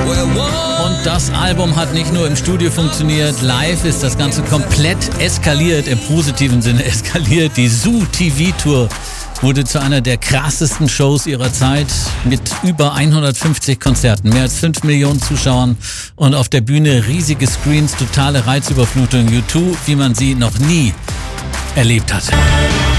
Und das Album hat nicht nur im Studio funktioniert, live ist das Ganze komplett eskaliert, im positiven Sinne eskaliert. Die Zoo TV Tour wurde zu einer der krassesten Shows ihrer Zeit mit über 150 Konzerten, mehr als 5 Millionen Zuschauern und auf der Bühne riesige Screens, totale Reizüberflutung. U2, wie man sie noch nie erlebt hat.